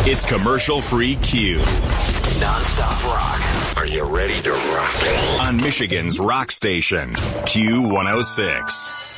It's commercial-free Q. Non-stop rock. Are you ready to rock? On Michigan's rock station, Q106.